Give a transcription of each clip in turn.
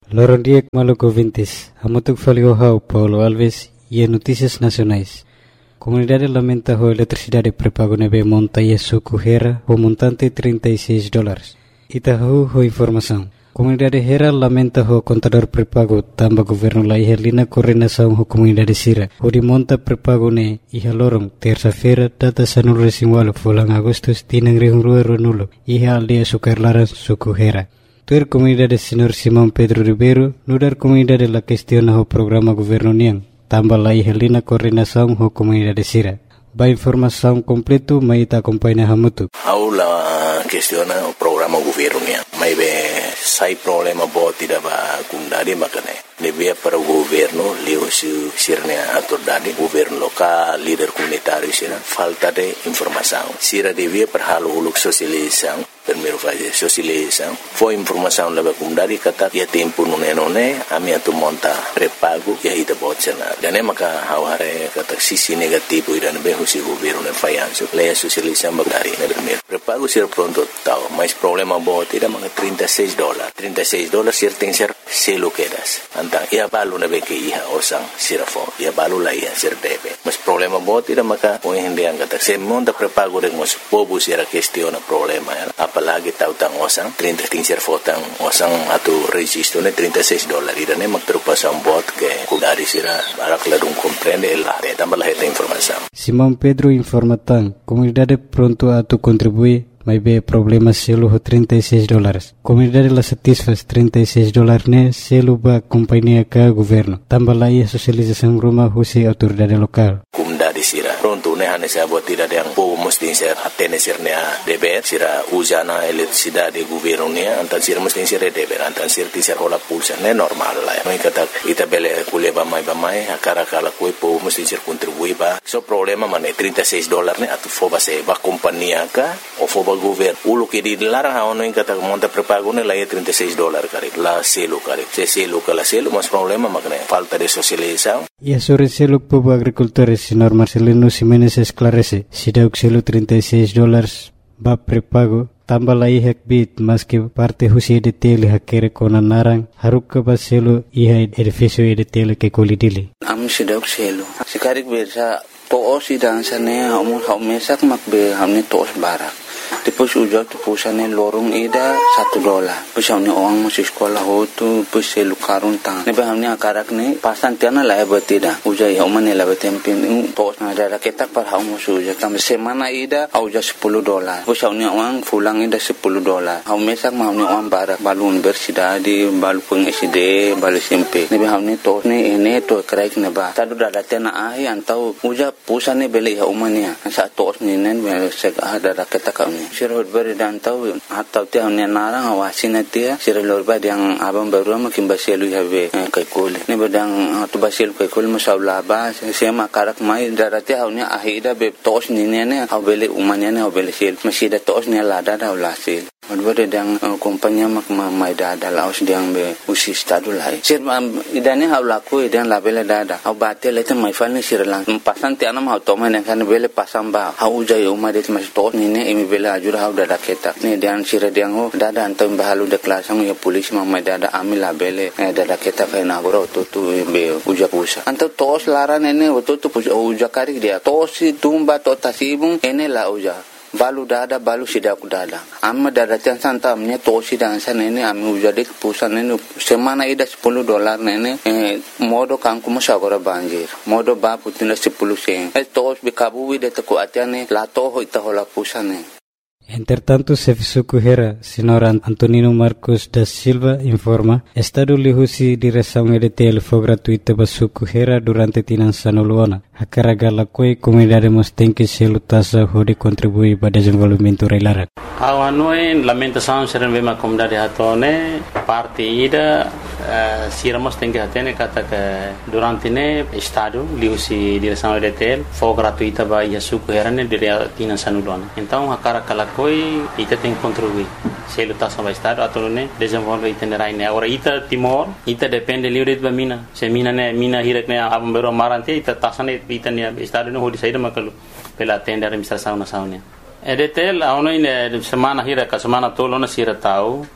Loron dia Maluco Vintes, Hamutuk Faliohau, Paulo Alves e Notícias Nacionais. Comunidade lamenta a eletricidade pré-pago nebe monta e suco Hera, o montante $36. Itahu ho informação. Comunidade Hera lamenta o contador pré-pago tamba governo la ihelina coordenação ho comunidade Sira. O de monta pré-pago ne iha lorong terça-feira data sanul resingualo fulang Agustus tinang rihungrua runulo iha aldea sukarlaran suku Hera. Tuer comunidade Senhor Simão Pedro Ribeiro nudar comunidade la questiona ho programa governo niang tamba la ihelina coordenação ho comunidade Sira. Ba informação completo maita acompanha Hamutu. Aula questiona o programa governo niang. Mai be sai problema boti da ba kundadi makane. Nebia para o governo, leo sirne autoridade, governo local, líder comunitário, falta de informação. Sira devia para halo uluk sosialização, primeiro fase sosialização. Foi informação leva comunidade kata ia tempo nune a minha tu monta pré-pago e aí da botsena. Dan maka haware kata sisi negativo ira be husi governo ne fayanso. Leia sosialização bagari ne primeiro. Pré-pago sir pronto tau, mas problema boti da maka $36. $36 sir tem ser selo quedas. Ia balu na beke iha osang sirafo ia balu la ia sir debe mas problema boti da maka poin hindi ang kata se monta prepago de mos pobu sira questiona problema apalagi tautang osang 30 sir fotang osang atu registro ne $36 ira ne magtrupasan bot ke kudari sira barak ladung comprende la tambah la esta informação. Simão Pedro informa tan comunidade pronto a tu contribuir mas be problema selo ho $36. Comunidade la satisfaz $36 ne selo ba companhia ka governo. Tambah la ia sosialização rumah husi autoridade lokal. Comunidade sira pronto ne hane sa buat tidak yang po mesti ser atene sir ne deber sira usana eletricidade governo ne antan sir mesti ser deber antan sir ti ser hola pulsa ne normal la. Noi kata ita bele kuleba mai akara kala koi po mesti ser contribui ba. So problema mane $36 ne atu foba se ba companhia ka o foba governo ulo que di larang haono in kata monta prepago ne la $36 kare la selo kare se selo kala selo mas problema makne falta de socialização. E sobre selo povo agricultores senhor Marcelino Ximenes esclarece se deu selo $36 ba prepago tambah la ihak bit mas que parte husi de tele hakere kona narang haruk ba selo iha edificio de tele ke kolidili am se deu selo sekarik bersa to sidang sane mesak makbe hamne tos barak Depois ujar tu pusane lorong ida $1. Depois hamne orang masih sekolah hotu depois selu karun tang. Nebe hamne akarak ne pasan tiana la betida. Ujar ya umane la betempin tos na ada ketak par hau masuk ujar tam semana ida ujar $10. Depois hamne orang pulang ida $10. Hau mesak hamne orang barak balun bersida di balu peng SD balu SMP. Nebe hamne tos ne ene to kraik neba. Tadu dada tiana ahi antau ujar pusane beli ya umane. Sa tos ne nen sek ada ketak Sirhut beridan tahu atau tiang ni narang awasin dia sirlor bad yang abang baru makin baselu have kai kol ni badang tu baselu kai kol masaula ba sema karak mai darati haunya ahida be tos ni ne habele umanya ne habele sel masida tos ni lada da ulasil Odbere dang kompanya mak mai dada laos dang be usi stadu lai sir idane haulaku idan labele dada au batel eta mai falni sirlang pasan ti anam hau toma ne kan bele pasam ba hau jai umadet mas tos ni ne imi bele ajur hau dada ketak ni dan sir dang ho dada antam bahalu de klasang ya polis mai dada amila bele dada ketak na goro to be uja pusa anto tos laran ene to uja kari dia tos tumba to tasibung ene la uja balu dada balu sidaku dada amma dada tian santam ne tosi dan sanene ami ujade pusan ne semana ida $10 nene modo kanku masagora banjir modo ba putina 10 sen tos be kabu de to atiane la to ho ita hola pusane. Entretanto, Sefisuku Hera, senhor Antonino Marcos da Silva, informa, Estado lihusi direção EDTL foi gratuita para Suku Hera durante Tinançano Luana. A caragala coi comunidade mos tem que se lutasa de contribuir para o desenvolvimento reilara. A noi lamentação serem bem a comunidade hatone parte ida siramos tem que atene kata que durante ne Estado lihusi direção EDTL foi gratuita para Suku Hera ne dire Tinançano Luana. Então a caragala coi ita tem que contribuir. Se lutar sama Estado atau ne desenvolver itinerário ne. Agora ita Timor ita depende livre de mina. Se mina hirak ne abang baru marante ita tasane ita ne Estado ne hodi saída makalu pela tenda administração nacional. EDTL a ono ine semana hirak semana tolo na sira tau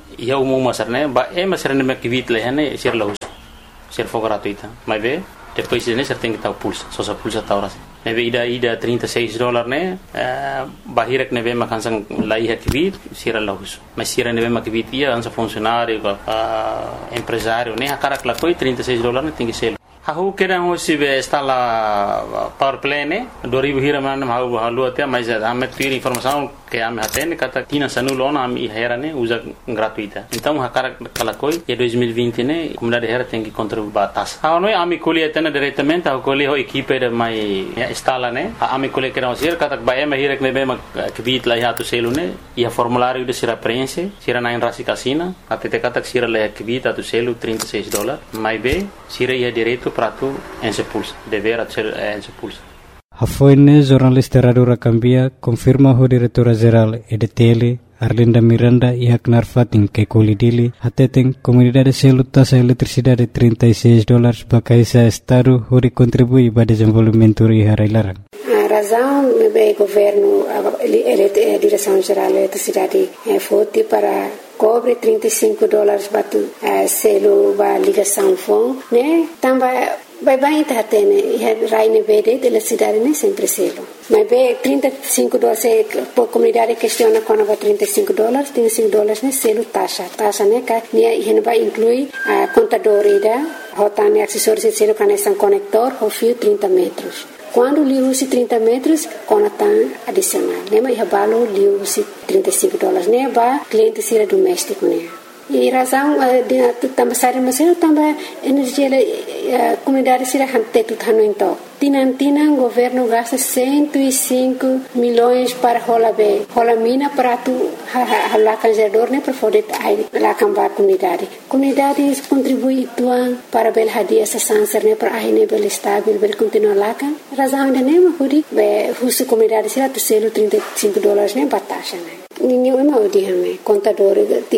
ia umum masarne ba masarne me kivit lehane sir lahus sir for gratuita mas ve depois ne ser tem que estar pulsa só sa pulsa ta horas neve ida $36 ne bahirek neve makansang lai kivit sir lahus mas sir neve makivit ia ansa funcionário empresário ne akarak la coi $36 ne tem que ser Aku kira hoje está lá power play né 2000 hira mana mau halu até mas ame ter informação que ame atende kata tina sanulo na ame hera né usa gratuita então hakara kala koi e 2020 né comunidade hera tem que contribuir batas a noi ame colhe atende diretamente a colhe o equipe de mai está lá né ame colhe que não ser kata ba ame hira que me bem que bit lá ya tu selo né e a formulário de sira preenche sira na enrasi casina até te kata sira lá que bit a tu selo $36 mais bem sira ia direito para tu ensepulsa dever ser ensepulsa. A foine jornalista Radura Cambia confirma o diretora-geral EDTL Arlinda Miranda e Aknar Fatin que colidili atetem comunidade selo taxa eletricidade $36 para caisa estado onde contribui para desenvolvimento e harailarang. A razão do governo a direção-geral da eletricidade foi para cobre $35 batu selo ba ligação fon né também vai tá tendo raine verde de cidade né sempre selo mas be $35 por comunidade questiona quando vai $35 né selo taxa né que ne vai incluir a contadora rotane acessórios selo conexão conector o fio 30 metros. Quando li usi 30 metros, conatan adicional. Nema ia balo li usi $35. Ne ba cliente sira doméstico né. E razão de também sair mas eu também energia comunidade sira hante tu thano então. Tinan governo gasta 105 milhões para rola mina para tu halakan gerador né para poder halakan ba comunidade contribui tuan para bel hadia essa sanser né para aí bel estável bel continuar halakan razão de nema hudi be husu comunidade sira tu selo $35 né batasha né ninguém mau dihame contador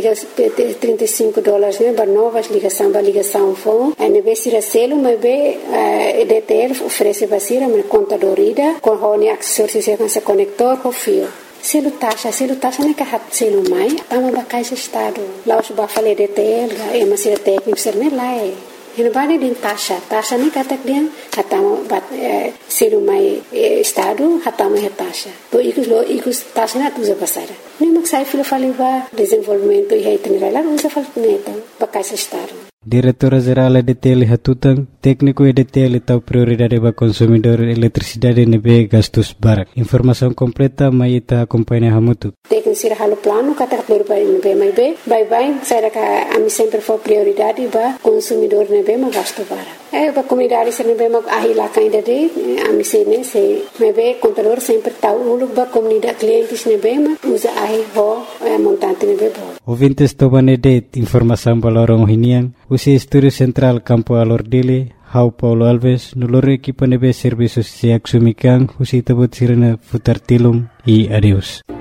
$35 né para novas ligação phone e be sira selo mas be EDTL oferece basira mas contadorida com hone acessórios se conector com fio selo taxa né que hat selo mai tama bakais estado lá os ba fale EDTL e masira técnico ser né lá Hinabani din taxa ni katak dia hatama bat selo mai estado hatama taxa to ikus taxa na tuza pasara ni maksai filo faliba desenvolvimento e itinerário usa falconeta bakais estado Diretora-geral EDTL Hatutang, técnico EDTL tau prioridade para consumidor eletricidade nebe gastos barak. Informação completa mai ita acompanha hamutu. Técnico sira halo plano kata prioridade nebe mai be, bye sai ka ami sempre for prioridade ba consumidor nebe ma gasto barak. Ba comunidade sira nebe ma ahila kainda de ami sene se nebe contador sempre tau uluk ba comunidade clientes nebe ma usa ahi ho montante nebe bo. Ouvintes tobane de informação balorong hinian usi Estúdio Central Campo Alordile, Hau Paulo Alves, nolore equipa nebe serviços se axumikan, usi tabot sirena futartilum e adeus.